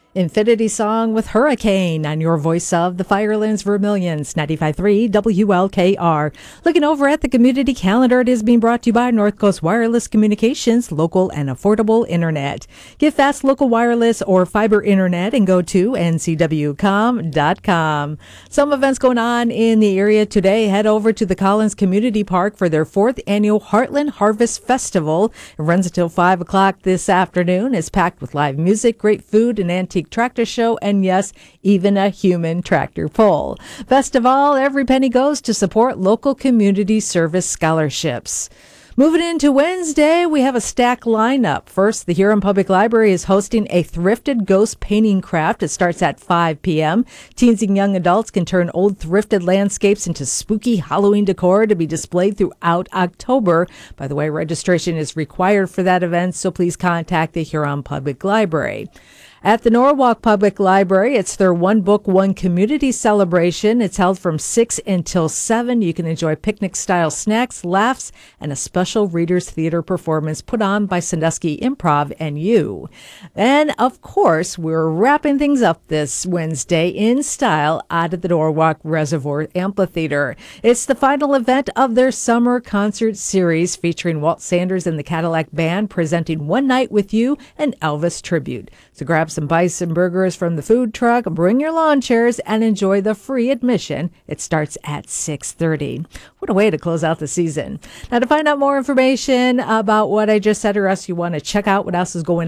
Infinity Song with Hurricane on your voice of the Firelands Vermilions, 95.3 WLKR. Looking over at the community calendar, it is being brought to you by North Coast Wireless Communications, local and affordable internet. Get fast local wireless or fiber internet and go to ncwcom.com. Some events going on in the area today. Head over to the Collins Community Park for their 4th annual Heartland Harvest Festival. It runs until 5 o'clock this afternoon. It's packed with live music, great food, and antique tractor show, and yes, even a human tractor pull. Best of all, every penny goes to support local community service scholarships. Moving into Wednesday, we have a stacked lineup. First, the Huron Public Library is hosting a thrifted ghost painting craft. It starts at 5 p.m. Teens and young adults can turn old thrifted landscapes into spooky Halloween decor to be displayed throughout October. By the way, registration is required for that event, so please contact the Huron Public Library. At the Norwalk Public Library, it's their One Book, One Community celebration. It's held from 6 until 7. You can enjoy picnic-style snacks, laughs, and a special Readers Theater performance put on by Sandusky Improv and you. And, of course, we're wrapping things up this Wednesday in style out at the Norwalk Reservoir Amphitheater. It's the final event of their summer concert series featuring Walt Sanders and the Cadillac Band presenting One Night with You and Elvis Tribute. So grab some bison burgers from the food truck, bring your lawn chairs, and enjoy the free admission. It starts at 6:30. What a way to close out the season. Now, to find out more information about what I just said or else you want to check out what else is going